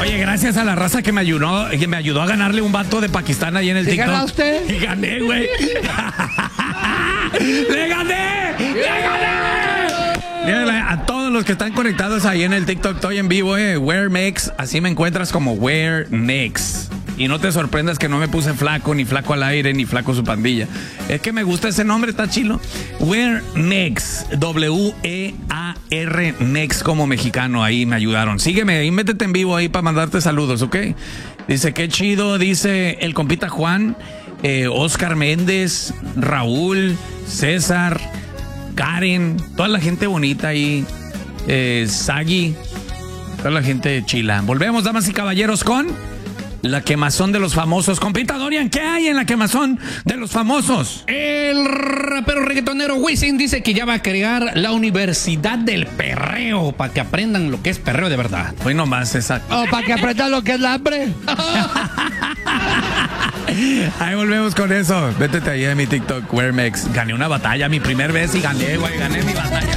Oye, gracias a la raza que me ayudó a ganarle un vato de Pakistán ahí en el TikTok. ¿Gana usted? Y gané, güey. ¡Le gané! ¡Le gané! Mírale, a todos los que están conectados ahí en el TikTok, estoy en vivo, WearMex, así me encuentras como WearMex. Y no te sorprendas que no me puse flaco, ni flaco al aire, ni flaco su pandilla. Es que me gusta ese nombre, está chilo. WearMex, W-E-A-R, Mex como mexicano, ahí me ayudaron. Sígueme y métete en vivo ahí para mandarte saludos, ¿ok? Dice, qué chido, dice el compita Juan, Oscar Méndez, Raúl, César, Karen, toda la gente bonita ahí, Sagi, toda la gente chila. Volvemos, damas y caballeros, con la quemazón de los famosos. Compita Dorian, ¿qué hay en la quemazón de los famosos? El rapero reggaetonero Wisin dice que ya va a crear la Universidad del Perreo para que aprendan lo que es perreo de verdad. Hoy nomás, esa. Oh, para que aprendan lo que es el hambre. Ahí volvemos con eso. Vétete ahí a mi TikTok, WearMex. Gané una batalla, mi primer vez y gané, güey. Gané mi batalla.